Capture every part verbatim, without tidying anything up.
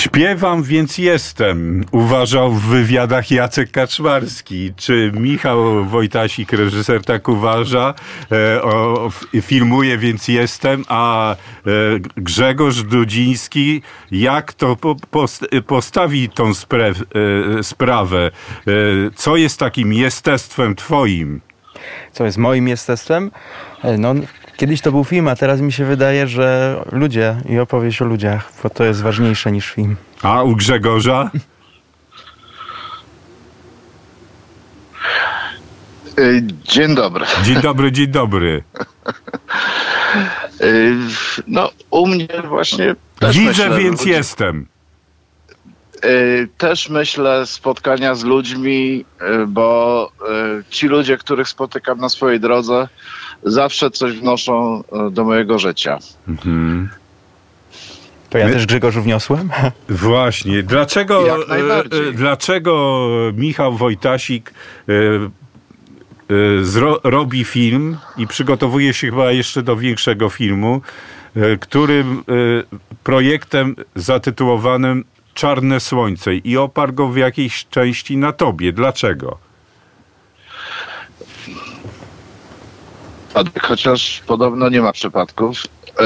Śpiewam, więc jestem, uważał w wywiadach Jacek Kaczmarski. Czy Michał Wojtasik, reżyser, tak uważa? E, o, filmuje, więc jestem, a e, Grzegorz Dudziński, jak to po, post, postawi tą spre, e, sprawę? E, co jest takim jestestwem twoim? Co jest moim jestestwem? No, kiedyś to był film, a teraz mi się wydaje, że ludzie i opowieść o ludziach, bo to jest ważniejsze niż film. A u Grzegorza? Dzień dobry. Dzień dobry, dzień dobry. No, u mnie właśnie... Widzę, myślę, więc ludzi... jestem. Też myślę spotkania z ludźmi, bo ci ludzie, których spotykam na swojej drodze, zawsze coś wnoszą do mojego życia. Mhm. To ja My... też Grzegorzu wniosłem? Właśnie. Dlaczego, dlaczego Michał Wojtasik y, y, zro, robi film i przygotowuje się chyba jeszcze do większego filmu, y, którym y, projektem zatytułowanym Czarne Słońce i oparł go w jakiejś części na tobie. Dlaczego? Chociaż podobno nie ma przypadków.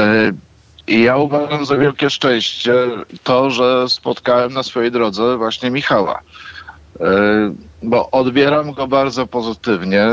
I ja uważam za wielkie szczęście to, że spotkałem na swojej drodze właśnie Michała. Bo odbieram go bardzo pozytywnie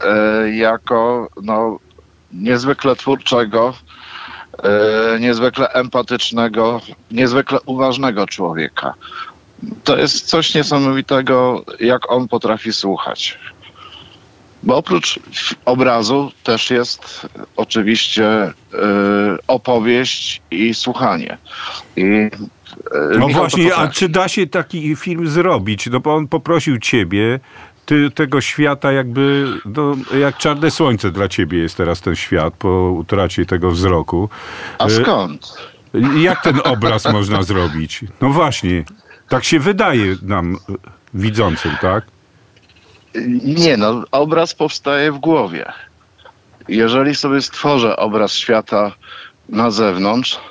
jako no, niezwykle twórczego, niezwykle empatycznego, niezwykle uważnego człowieka. To jest coś niesamowitego, jak on potrafi słuchać. Bo oprócz obrazu też jest oczywiście y, opowieść i słuchanie. I, y, no właśnie, a czy da się taki film zrobić? No bo on poprosił ciebie, ty tego świata jakby, no, jak Czarne Słońce dla ciebie jest teraz ten świat po utracie tego wzroku. A skąd? Jak ten obraz można zrobić? No właśnie, tak się wydaje nam widzącym, tak? Nie, no obraz powstaje w głowie. Jeżeli sobie stworzę obraz świata na zewnątrz,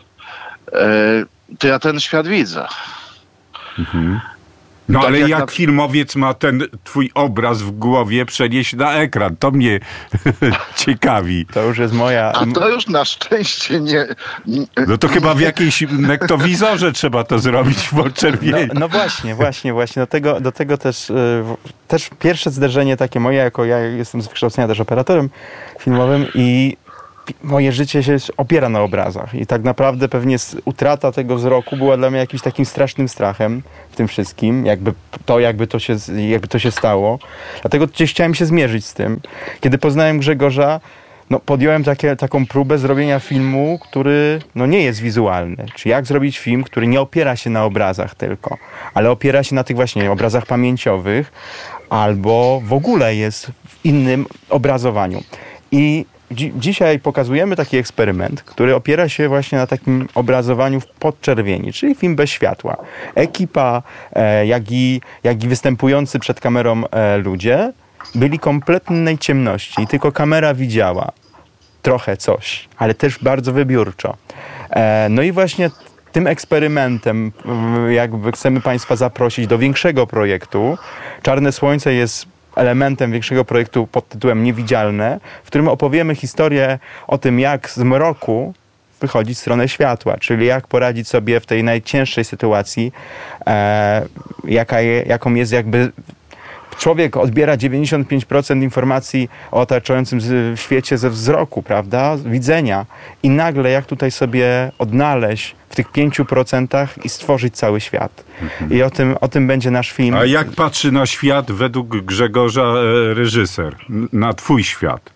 to ja ten świat widzę. Mhm. No tak ale jak, jak na... filmowiec ma ten twój obraz w głowie przenieść na ekran? To mnie ciekawi. To już jest moja... A to już na szczęście nie... nie... No to chyba w jakiejś nektowizorze trzeba to zrobić w odczerwieni. No, no właśnie, właśnie, właśnie. Do tego, do tego też, yy, też pierwsze zderzenie takie moje, jako ja jestem z wykształcenia też operatorem filmowym i moje życie się opiera na obrazach i tak naprawdę pewnie utrata tego wzroku była dla mnie jakimś takim strasznym strachem w tym wszystkim, jakby to, jakby to się, jakby to się stało. Dlatego gdzieś chciałem się zmierzyć z tym. Kiedy poznałem Grzegorza, no podjąłem takie, taką próbę zrobienia filmu, który no nie jest wizualny. Czy jak zrobić film, który nie opiera się na obrazach tylko, ale opiera się na tych właśnie obrazach pamięciowych albo w ogóle jest w innym obrazowaniu. I Dzi- dzisiaj pokazujemy taki eksperyment, który opiera się właśnie na takim obrazowaniu w podczerwieni, czyli film bez światła. Ekipa, e, jak, i, jak i występujący przed kamerą e, ludzie byli kompletnej ciemności i tylko kamera widziała trochę coś, ale też bardzo wybiórczo. E, no i właśnie tym eksperymentem jakby chcemy Państwa zaprosić do większego projektu. Czarne Słońce jest elementem większego projektu pod tytułem Niewidzialne, w którym opowiemy historię o tym, jak z mroku wychodzić w stronę światła, czyli jak poradzić sobie w tej najcięższej sytuacji, e, jaka je, jaką jest jakby... Człowiek odbiera dziewięćdziesiąt pięć procent informacji o otaczającym świecie ze wzroku, prawda? Widzenia. I nagle jak tutaj sobie odnaleźć w tych pięciu procentach i stworzyć cały świat. Mhm. I o tym, o tym będzie nasz film. A jak patrzy na świat według Grzegorza e, reżyser? Na twój świat?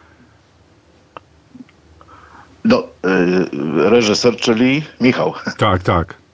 No, y, reżyser, czyli Michał. Tak, tak.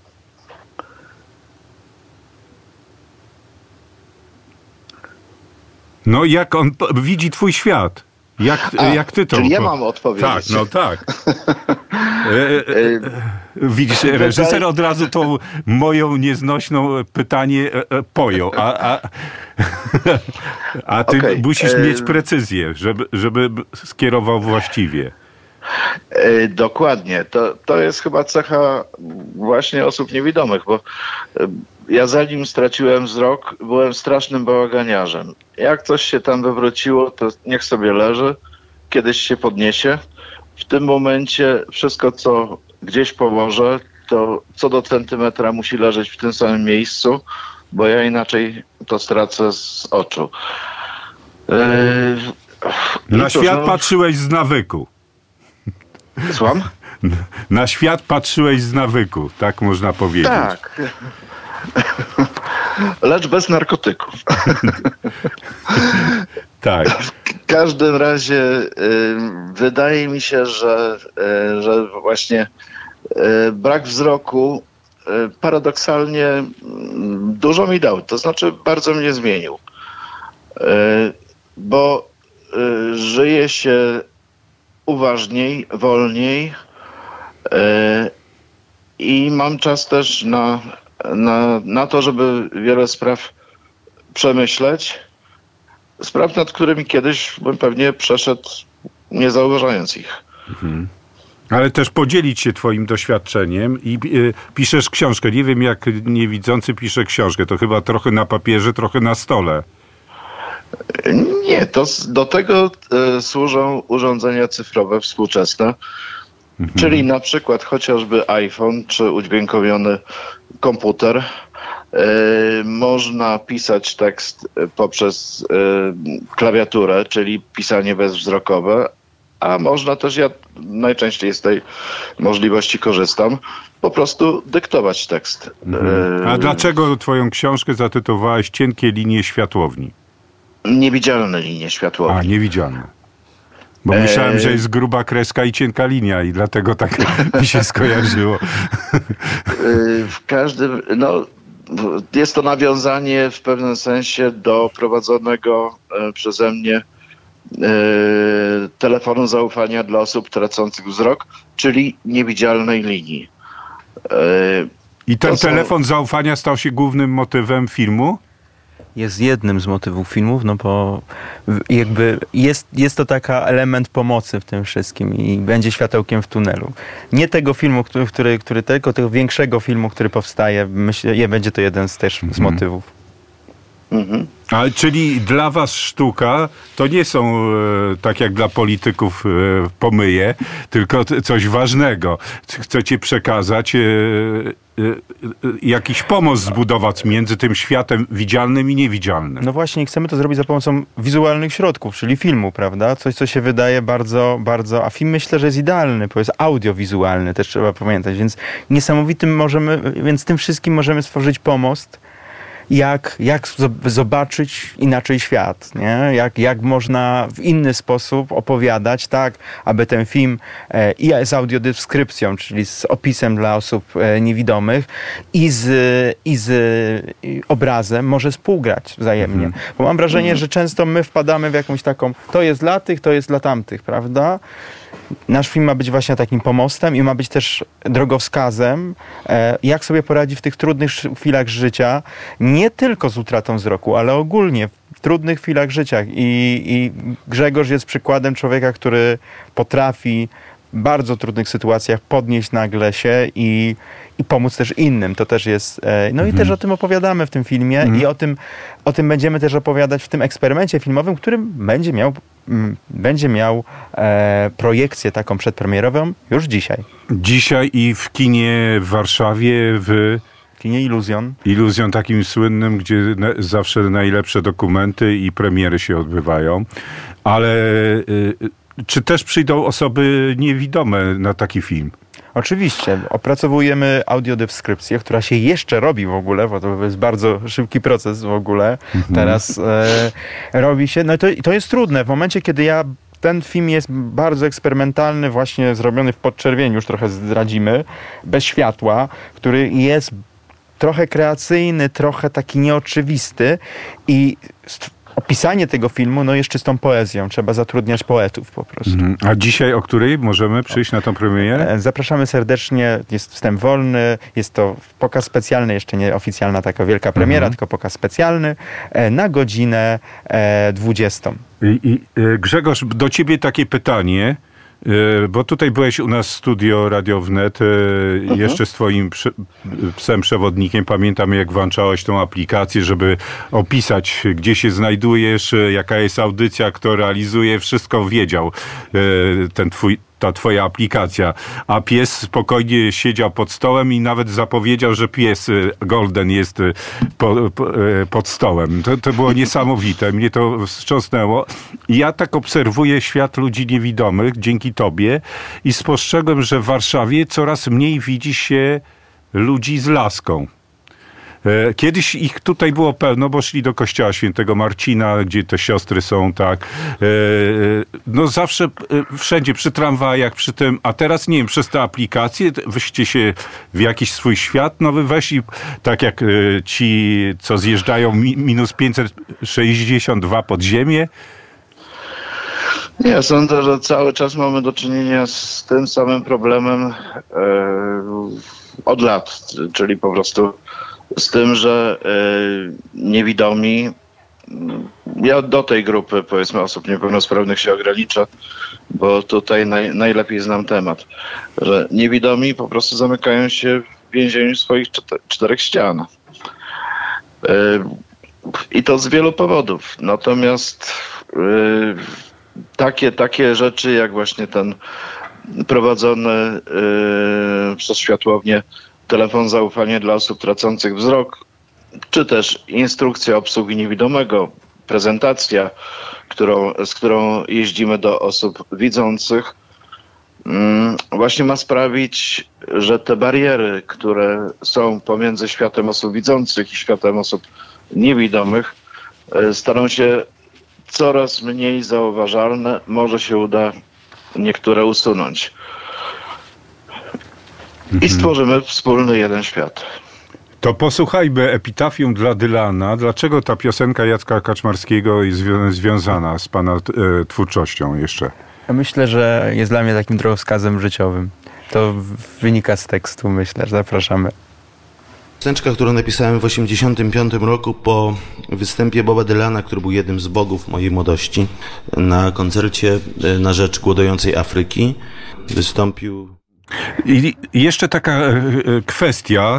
No jak on widzi twój świat? Jak, A, jak ty to... Czyli ja mam odpowiedzieć. Tak, no tak. E, e, e, widzisz, reżyser od razu to moją nieznośną pytanie e, pojął, a, a, a ty okay. musisz mieć precyzję, żeby, żeby skierował właściwie. Dokładnie. To, to jest chyba cecha właśnie osób niewidomych, bo ja zanim straciłem wzrok, byłem strasznym bałaganiarzem. Jak coś się tam wywróciło, to niech sobie leży, kiedyś się podniesie. W tym momencie wszystko, co gdzieś położę, to co do centymetra musi leżeć w tym samym miejscu, bo ja inaczej to stracę z oczu. Yy, Na świat no... patrzyłeś z nawyku. Słucham? Na świat patrzyłeś z nawyku, tak można powiedzieć. Tak. Lecz bez narkotyków. Tak. W każdym razie y, wydaje mi się, że, y, że właśnie y, brak wzroku y, paradoksalnie y, dużo mi dał. To znaczy bardzo mnie zmienił. Y, bo y, żyje się uważniej, wolniej y, i mam czas też na, na, na to, żeby wiele spraw przemyśleć. Spraw, nad którymi kiedyś bym pewnie przeszedł, nie zauważając ich. Mhm. Ale też podzielić się twoim doświadczeniem i y, piszesz książkę. Nie wiem, jak niewidzący pisze książkę. To chyba trochę na papierze, trochę na stole. Nie, to do tego y, służą urządzenia cyfrowe współczesne. Mhm. Czyli na przykład chociażby iPhone czy udźwiękowiony komputer. Yy, można pisać tekst poprzez yy, klawiaturę, czyli pisanie bezwzrokowe, a można też, ja najczęściej z tej możliwości korzystam, po prostu dyktować tekst. Mhm. A dlaczego twoją książkę zatytułowałeś Cienkie linie światłowni? Niewidzialne linie światłowni. A, niewidzialne. Bo myślałem, że jest gruba kreska i cienka linia i dlatego tak mi się skojarzyło. W każdym, no, jest to nawiązanie w pewnym sensie do prowadzonego przeze mnie telefonu zaufania dla osób tracących wzrok, czyli niewidzialnej linii. I ten są... telefon zaufania stał się głównym motywem filmu? Jest jednym z motywów filmów, no bo jakby jest, jest to taki element pomocy w tym wszystkim i będzie światełkiem w tunelu. Nie tego filmu, który, który, który tylko tego większego filmu, który powstaje, myślę, będzie to jeden z też z motywów. Mhm. A, czyli dla was sztuka to nie są e, tak jak dla polityków e, pomyje, tylko t- coś ważnego. Chcecie przekazać e, e, e, jakiś pomost zbudować między tym światem widzialnym i niewidzialnym. No właśnie, chcemy to zrobić za pomocą wizualnych środków, czyli filmu, prawda? Coś, co się wydaje bardzo, bardzo... A film myślę, że jest idealny, bo jest audiowizualny, też trzeba pamiętać, więc niesamowitym możemy, więc tym wszystkim możemy stworzyć pomost, Jak, jak zobaczyć inaczej świat, nie? Jak, jak można w inny sposób opowiadać, tak, aby ten film e, i z audiodeskrypcją, czyli z opisem dla osób e, niewidomych i z, i z i obrazem może współgrać wzajemnie. Mhm. Bo mam wrażenie, mhm. że często my wpadamy w jakąś taką, to jest dla tych, to jest dla tamtych, prawda? Nasz film ma być właśnie takim pomostem i ma być też drogowskazem, e, jak sobie poradzi w tych trudnych chwilach życia, nie tylko z utratą wzroku, ale ogólnie w trudnych chwilach życia. I, i Grzegorz jest przykładem człowieka, który potrafi w bardzo trudnych sytuacjach podnieść nagle się i, i pomóc też innym. To też jest... E, no mhm. i też o tym opowiadamy w tym filmie mhm. i o tym, o tym będziemy też opowiadać w tym eksperymencie filmowym, który będzie miał będzie miał e, projekcję taką przedpremierową już dzisiaj. Dzisiaj i w kinie w Warszawie, w... kinie Iluzjon. Iluzjon takim słynnym, gdzie na, zawsze najlepsze dokumenty i premiery się odbywają. Ale y, czy też przyjdą osoby niewidome na taki film? Oczywiście. Opracowujemy audiodeskrypcję, która się jeszcze robi w ogóle, bo to jest bardzo szybki proces w ogóle. Mhm. Teraz e, robi się. No to, to jest trudne. W momencie, kiedy ja... Ten film jest bardzo eksperymentalny, właśnie zrobiony w podczerwieni, już trochę zdradzimy, bez światła, który jest trochę kreacyjny, trochę taki nieoczywisty i opisanie tego filmu, no jest czystą poezją. Trzeba zatrudniać poetów po prostu. Mhm. A dzisiaj o której możemy przyjść na tą premierę? Zapraszamy serdecznie. Jest wstęp wolny. Jest to pokaz specjalny, jeszcze nie oficjalna taka wielka premiera, mhm. tylko pokaz specjalny na godzinę dwudziestą. I, i, Grzegorz, do ciebie takie pytanie. Bo tutaj byłeś u nas w studio Radio Wnet, mhm. jeszcze z twoim psem przewodnikiem. Pamiętam, jak włączałeś tą aplikację, żeby opisać, gdzie się znajdujesz, jaka jest audycja, kto realizuje, wszystko wiedział ten twój ta twoja aplikacja, a pies spokojnie siedział pod stołem i nawet zapowiedział, że pies Golden jest po, po, pod stołem. To, to było niesamowite. Mnie to wstrząsnęło. I ja tak obserwuję świat ludzi niewidomych dzięki tobie i spostrzegłem, że w Warszawie coraz mniej widzi się ludzi z laską. Kiedyś ich tutaj było pełno, bo szli do kościoła świętego Marcina, gdzie te siostry są, tak. No zawsze, wszędzie, przy tramwajach, przy tym, a teraz, nie wiem, przez te aplikacje wyście się w jakiś swój świat nowy weszli, tak jak ci, co zjeżdżają minus pięćset sześćdziesiąt dwa pod ziemię. Nie, sądzę, że cały czas mamy do czynienia z tym samym problemem e, od lat, czyli po prostu z tym, że y, niewidomi, ja do tej grupy, powiedzmy, osób niepełnosprawnych się ograniczę, bo tutaj naj, najlepiej znam temat, że niewidomi po prostu zamykają się w więzieniu swoich czter, czterech ścian. Y, I to z wielu powodów. Natomiast y, takie, takie rzeczy, jak właśnie ten prowadzony y, przez światłownię telefon zaufania dla osób tracących wzrok, czy też instrukcja obsługi niewidomego, prezentacja, którą, z którą jeździmy do osób widzących, właśnie ma sprawić, że te bariery, które są pomiędzy światem osób widzących i światem osób niewidomych, staną się coraz mniej zauważalne. Może się uda niektóre usunąć. I stworzymy wspólny jeden świat. To posłuchajmy Epitafium dla Dylana. Dlaczego ta piosenka Jacka Kaczmarskiego jest zwią- związana z pana e, twórczością jeszcze? Ja myślę, że jest dla mnie takim drogowskazem życiowym. To wynika z tekstu, myślę. Zapraszamy. Piosenka, którą napisałem w osiemdziesiątym piątym roku po występie Boba Dylana, który był jednym z bogów mojej młodości, na koncercie na rzecz głodującej Afryki. Wystąpił... I jeszcze taka kwestia.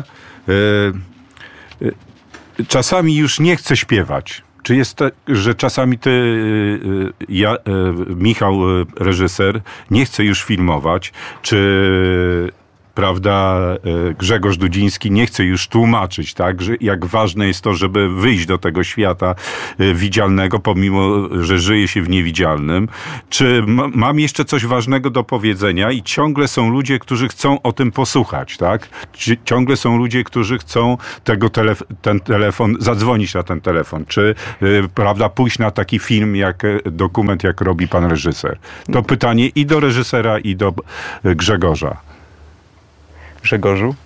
Czasami już nie chcę śpiewać. Czy jest tak, że czasami ty, ja, Michał, reżyser, nie chce już filmować? Czy... Prawda, Grzegorz Dudziński nie chce już tłumaczyć, tak, że jak ważne jest to, żeby wyjść do tego świata widzialnego, pomimo, że żyje się w niewidzialnym. Czy ma, mam jeszcze coś ważnego do powiedzenia i ciągle są ludzie, którzy chcą o tym posłuchać, tak? Ciągle są ludzie, którzy chcą tego telef- ten telefon, zadzwonić na ten telefon, czy, prawda, pójść na taki film, jak dokument, jak robi pan reżyser. To pytanie i do reżysera, i do Grzegorza. Grzegorzu?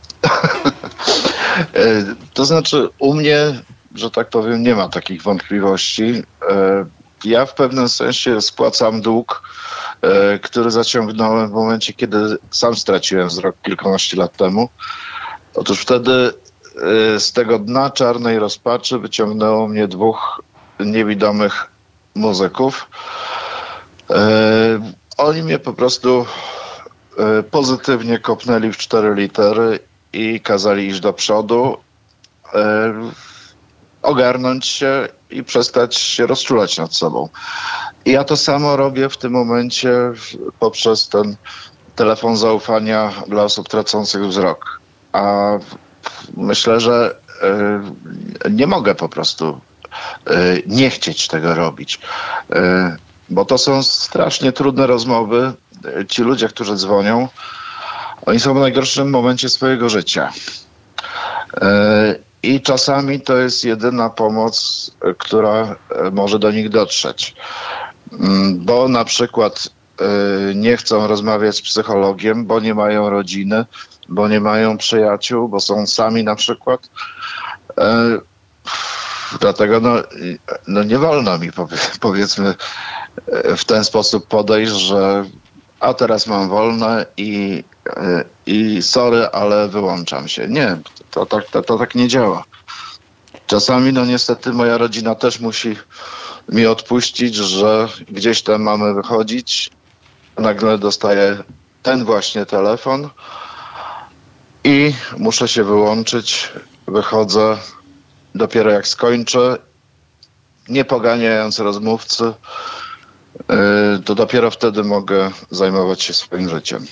To znaczy, u mnie, że tak powiem, nie ma takich wątpliwości. Ja w pewnym sensie spłacam dług, który zaciągnąłem w momencie, kiedy sam straciłem wzrok kilkanaście lat temu. Otóż wtedy z tego dna czarnej rozpaczy wyciągnęło mnie dwóch niewidomych muzyków. Oni mnie po prostu pozytywnie kopnęli w cztery litery i kazali iść do przodu, e, ogarnąć się i przestać się rozczulać nad sobą. I ja to samo robię w tym momencie poprzez ten telefon zaufania dla osób tracących wzrok. A myślę, że e, nie mogę po prostu e, nie chcieć tego robić, e, bo to są strasznie trudne rozmowy. Ci ludzie, którzy dzwonią, oni są w najgorszym momencie swojego życia. I czasami to jest jedyna pomoc, która może do nich dotrzeć. Bo na przykład nie chcą rozmawiać z psychologiem, bo nie mają rodziny, bo nie mają przyjaciół, bo są sami na przykład. Dlatego no, no nie wolno mi, powiedzmy, w ten sposób podejść, że a teraz mam wolne i, i sorry, ale wyłączam się. Nie, to, to, to, to tak nie działa. Czasami, no niestety, moja rodzina też musi mi odpuścić, że gdzieś tam mamy wychodzić nagle dostaję ten właśnie telefon i muszę się wyłączyć. Wychodzę dopiero jak skończę, nie poganiając rozmówcy, to dopiero wtedy mogę zajmować się swoim życiem.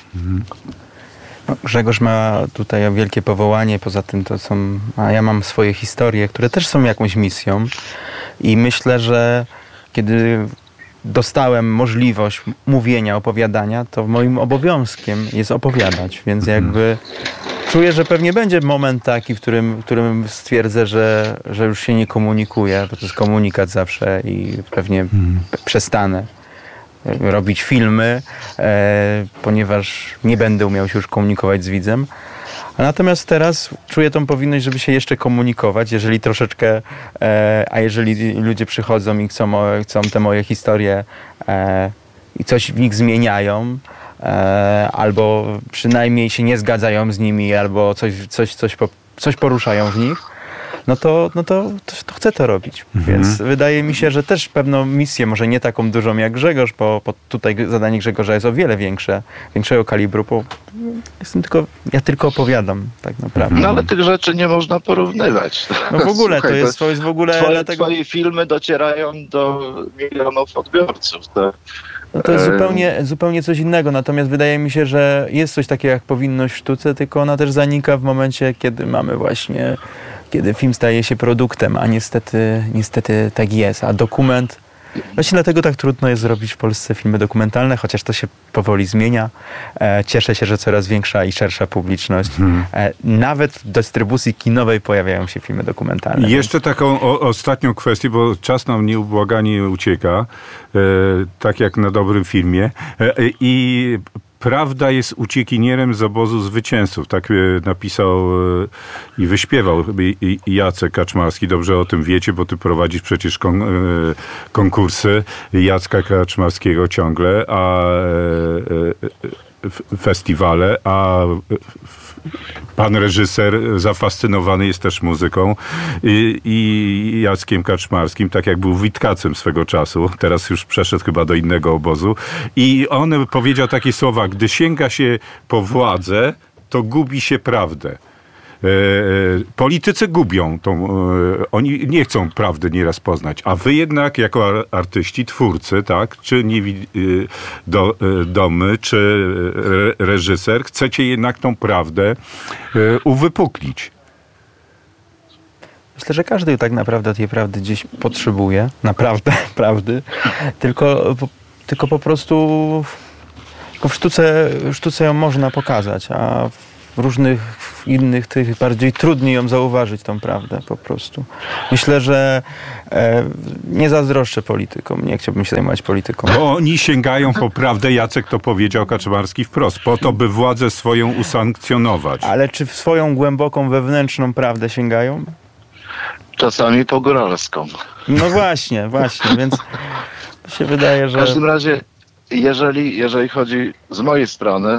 No, Grzegorz ma tutaj wielkie powołanie, poza tym to są, a ja mam swoje historie, które też są jakąś misją i myślę, że kiedy dostałem możliwość mówienia, opowiadania, to moim obowiązkiem jest opowiadać, więc jakby czuję, że pewnie będzie moment taki, w którym, w którym stwierdzę, że, że już się nie komunikuję, bo to jest komunikat zawsze i pewnie hmm. przestanę robić filmy, e, ponieważ nie będę umiał się już komunikować z widzem. A natomiast teraz czuję tą powinność, żeby się jeszcze komunikować, jeżeli troszeczkę, e, a jeżeli ludzie przychodzą i chcą, chcą te moje historie e, i coś w nich zmieniają, e, albo przynajmniej się nie zgadzają z nimi, albo coś, coś, coś, po, coś poruszają w nich, no to, no to, to, to chcę to robić. Mhm. Więc wydaje mi się, że też pewną misję, może nie taką dużą jak Grzegorz, bo, bo tutaj zadanie Grzegorza jest o wiele większe, większego kalibru, bo jestem tylko, ja tylko opowiadam tak naprawdę. No ale tych rzeczy nie można porównywać. No w ogóle, Słuchaj, to, jest, to jest w ogóle... Twoje, dlatego... twoje filmy docierają do milionów odbiorców. To... No to jest zupełnie, zupełnie coś innego, natomiast wydaje mi się, że jest coś takiego jak powinność w sztuce, tylko ona też zanika w momencie, kiedy mamy właśnie, kiedy film staje się produktem, a niestety, niestety tak jest, a dokument, właśnie dlatego tak trudno jest zrobić w Polsce filmy dokumentalne, chociaż to się powoli zmienia. E, cieszę się, że coraz większa i szersza publiczność. Hmm. E, nawet w dystrybucji kinowej pojawiają się filmy dokumentalne. I jeszcze taką o, ostatnią kwestię, bo czas nam nieubłaganie ucieka, e, tak jak na dobrym filmie. E, I prawda jest uciekinierem z obozu zwycięzców. Tak e, napisał e, i wyśpiewał e, Jacek Kaczmarski. Dobrze o tym wiecie, bo ty prowadzisz przecież kon, e, konkursy Jacka Kaczmarskiego ciągle, a e, e, festiwale, a pan reżyser zafascynowany jest też muzyką i, i Jackiem Kaczmarskim, tak jak był Witkacem swego czasu, teraz już przeszedł chyba do innego obozu i on powiedział takie słowa: gdy sięga się po władzę, to gubi się prawdę. E, politycy gubią tą, e, oni nie chcą prawdy nieraz poznać, a wy jednak jako ar, artyści, twórcy, tak, czy nie, e, do, e, domy, czy re, reżyser, chcecie jednak tą prawdę e, uwypuklić. Myślę, że każdy tak naprawdę tej prawdy gdzieś potrzebuje, naprawdę prawdy, tylko, po, tylko po prostu tylko w sztuce, w sztuce ją można pokazać, a w różnych w innych tych bardziej trudniej ją zauważyć, tą prawdę po prostu. Myślę, że e, nie zazdroszczę politykom, nie chciałbym się zajmować polityką. Bo oni sięgają po prawdę, Jacek to powiedział Kaczmarski wprost, po to, by władzę swoją usankcjonować. Ale czy w swoją głęboką wewnętrzną prawdę sięgają? Czasami po góralską. No właśnie, właśnie, więc się wydaje, że... W każdym razie, jeżeli, jeżeli chodzi z mojej strony,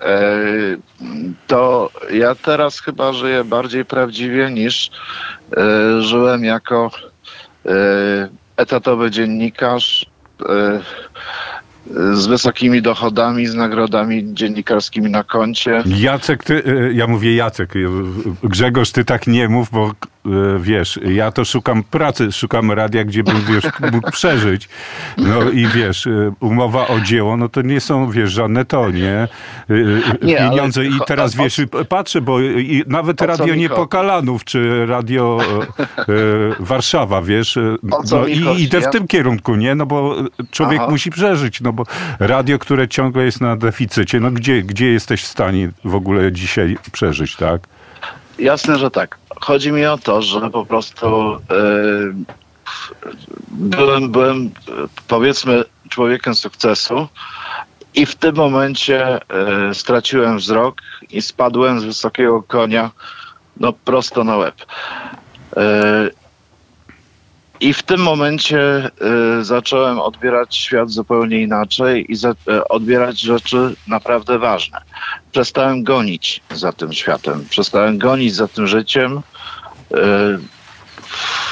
to ja teraz chyba żyję bardziej prawdziwie niż żyłem jako etatowy dziennikarz z wysokimi dochodami, z nagrodami dziennikarskimi na koncie. Jacek, ty, ja mówię Jacek, Grzegorz, ty tak nie mów, bo wiesz, ja to szukam pracy, szukam radia, gdzie bym, wiesz, mógł przeżyć. No i wiesz, umowa o dzieło, no to nie są, wiesz, żadne to, nie? nie Pieniądze ale, i teraz, o, wiesz, o, patrzę, bo i, nawet Radio Niepokalanów, czy Radio e, Warszawa, wiesz, no i idę w tym kierunku, nie? No bo człowiek Aha. musi przeżyć, no bo radio, które ciągle jest na deficycie, no gdzie, gdzie jesteś w stanie w ogóle dzisiaj przeżyć, tak? Jasne, że tak. Chodzi mi o to, że po prostu yy, byłem, byłem, powiedzmy, człowiekiem sukcesu i w tym momencie yy, straciłem wzrok i spadłem z wysokiego konia, no prosto na łeb. Yy, I w tym momencie y, zacząłem odbierać świat zupełnie inaczej i za, y, odbierać rzeczy naprawdę ważne. Przestałem gonić za tym światem, przestałem gonić za tym życiem. Y,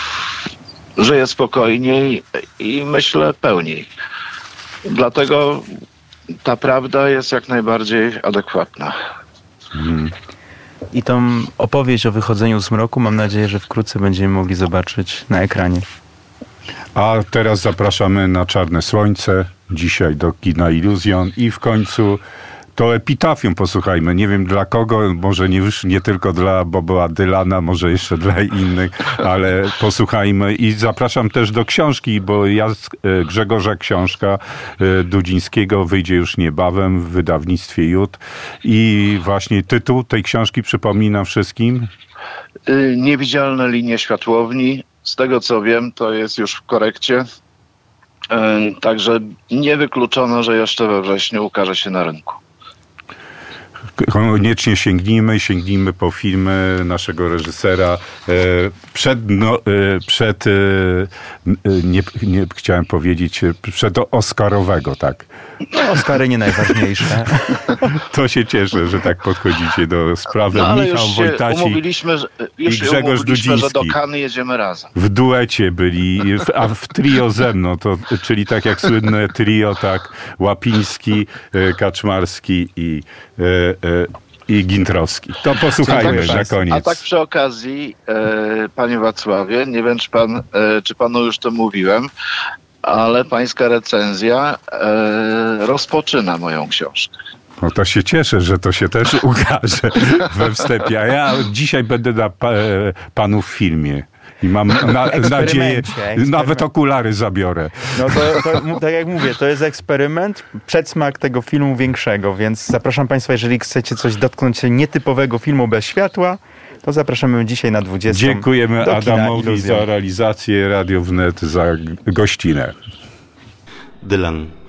żyję spokojniej i myślę pełniej. Dlatego ta prawda jest jak najbardziej adekwatna. Hmm. I tą opowieść o wychodzeniu z mroku mam nadzieję, że wkrótce będziemy mogli zobaczyć na ekranie. A teraz zapraszamy na Czarne Słońce, dzisiaj do kina Iluzjon i w końcu to epitafium posłuchajmy. Nie wiem dla kogo, może nie, już nie tylko dla Boba Dylana, może jeszcze dla innych, ale posłuchajmy. I zapraszam też do książki, bo ja, Grzegorza książka Dudzińskiego wyjdzie już niebawem w wydawnictwie Jut. I właśnie tytuł tej książki przypominam wszystkim. Niewidzialne linie światłowni. Z tego co wiem, to jest już w korekcie. Także niewykluczono, że jeszcze we wrześniu ukaże się na rynku. Koniecznie sięgnijmy, sięgnijmy po filmy naszego reżysera przed, no, przed nie, nie chciałem powiedzieć, przed Oscarowego, tak. No, Oscary nie najważniejsze. To się cieszę, że tak podchodzicie do sprawy. No, ale Michał już Wojtasi umówiliśmy, że, już i Grzegorz Dudziński. że do Cannes jedziemy razem. W duecie byli, a w trio ze mną, to, czyli tak jak słynne trio, tak Łapiński, Kaczmarski i i Gintrowski. To posłuchajmy tak, na koniec. A tak przy okazji, e, panie Wacławie, nie wiem, czy, pan, e, czy panu już to mówiłem, ale pańska recenzja e, rozpoczyna moją książkę. No to się cieszę, że to się też ukaże we wstępie. A ja dzisiaj będę na pa, panu w filmie. I mam na, nadzieję, nawet okulary zabiorę. No to, to, tak jak mówię, to jest eksperyment, przedsmak tego filmu większego, więc zapraszam państwa, jeżeli chcecie coś dotknąć się nietypowego filmu bez światła, to zapraszamy dzisiaj na dwudziestą. Dziękujemy Adamowi za realizację, Radio Wnet za gościnę. Dylan.